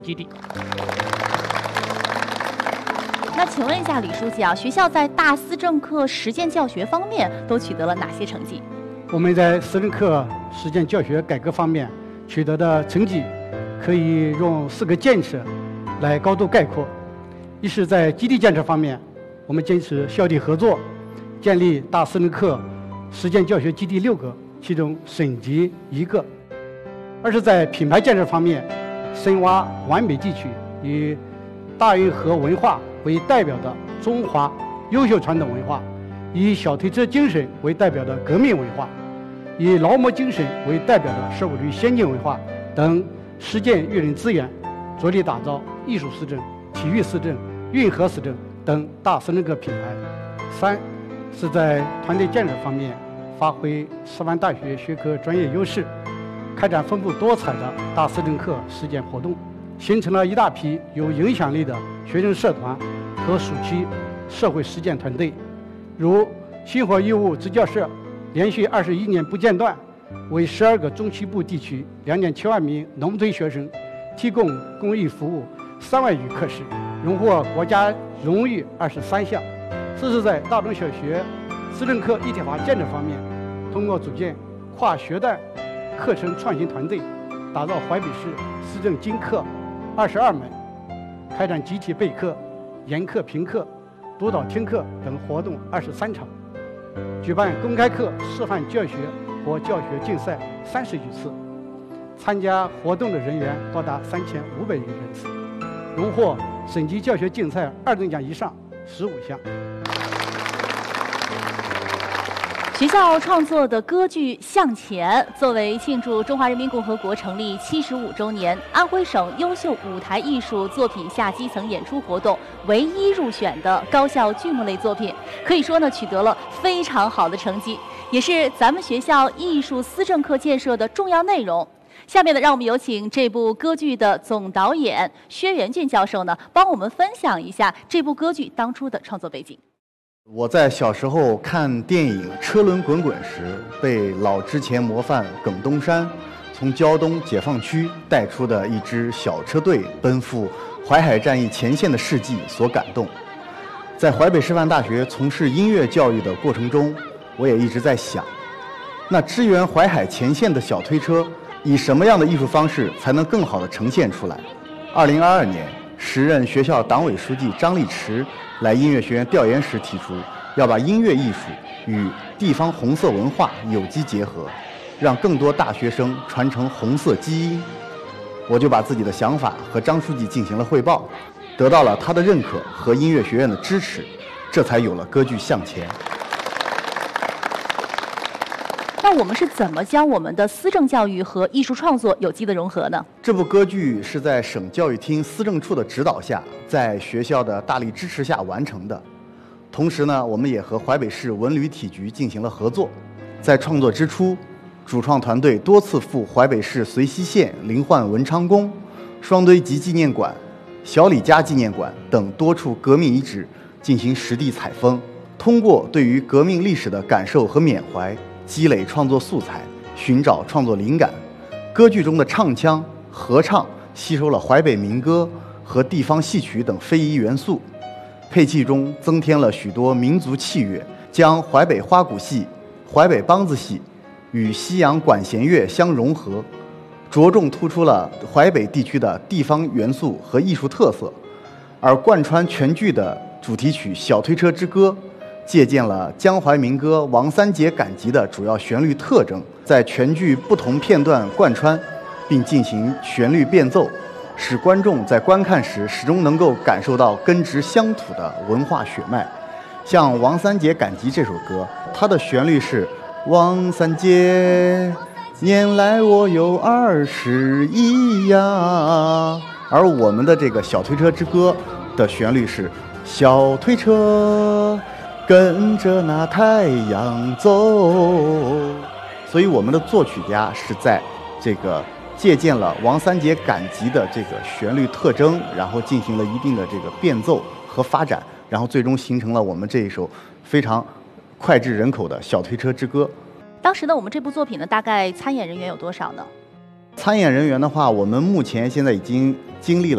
基地。 那请问一下李书记啊，学校在大思政课实践教学方面都取得了哪些成绩？ 我们在思政课实践教学改革方面取得的成绩，可以用4个建设来高度概括。一是在基地建设方面，我们坚持校地合作，建立大思政课实践教学基地6个，其中省级1个。二是在品牌建设方面，深挖皖北地区以大运河文化为代表的中华优秀传统文化，以小推车精神为代表的革命文化，以劳模精神为代表的社会主义先进文化等实践育人资源，着力打造艺术思政、体育思政、运河思政等大思政课品牌。3是在团队建设方面发挥师范大学学科专业优势，开展丰富多彩的大思政课实践活动，形成了一大批有影响力的学生社团和暑期社会实践团队，如星火义务支教社连续21年不间断，为12个中西部地区2.7万名农村学生提供公益服务3万余课时，荣获国家荣誉23项。4是在大中小学思政课一体化建设方面，通过组建跨学段课程创新团队，打造淮北市思政精课22门，开展集体备课、研课评课、督导听课等活动23场，举办公开课示范教学或教学竞赛30余次，参加活动的人员多达3500余人次，荣获省级教学竞赛2等奖以上15项。 学校创作的歌剧《向前》作为庆祝中华人民共和国成立75周年，安徽省优秀舞台艺术作品下基层演出活动唯一入选的高校剧目类作品，可以说呢取得了非常好的成绩，也是咱们学校艺术思政课建设的重要内容。下面呢，让我们有请这部歌剧的总导演薛元俊教授呢，帮我们分享一下这部歌剧当初的创作背景。 我在小时候看电影《车轮滚滚》时，被老之前模范耿东山从胶东解放区带出的一支小车队奔赴淮海战役前线的事迹所感动。在淮北师范大学从事音乐教育的过程中，我也一直在想，那支援淮海前线的小推车以什么样的艺术方式才能更好地呈现出来？2022年，时任学校党委书记张立池来音乐学院调研时提出，要把音乐艺术与地方红色文化有机结合，让更多大学生传承红色基因。我就把自己的想法和张书记进行了汇报，得到了他的认可和音乐学院的支持，这才有了歌剧《向前》。 那我们是怎么将我们的思政教育和艺术创作有机的融合呢？ 这部歌剧是在省教育厅思政处的指导下，在学校的大力支持下完成的。同时呢，我们也和淮北市文旅体局进行了合作。在创作之初，主创团队多次赴淮北市遂溪县临焕文昌宫、双堆集纪念馆、小李家纪念馆等多处革命遗址进行实地采风，通过对于革命历史的感受和缅怀，积累创作素材，寻找创作灵感。歌剧中的唱腔、合唱吸收了淮北民歌和地方戏曲等非遗元素，配器中增添了许多民族器乐，将淮北花鼓戏、淮北梆子戏与西洋管弦乐相融合，着重突出了淮北地区的地方元素和艺术特色。而贯穿全剧的主题曲《小推车之歌》借鉴了江淮民歌《王三姐赶集》的主要旋律特征，在全剧不同片段贯穿，并进行旋律变奏，使观众在观看时始终能够感受到根植乡土的文化血脉。像《王三姐赶集》这首歌，它的旋律是王三姐，年来我有21呀，而我们的这个《小推车之歌》的旋律是小推车跟着那太阳走。所以我们的作曲家是在这个借鉴了王三姐赶集的这个旋律特征，然后进行了一定的这个变奏和发展，然后最终形成了我们这一首非常脍炙人口的小推车之歌。 当时呢，我们这部作品呢，大概参演人员有多少呢？ 参演人员的话，我们目前现在已经经历了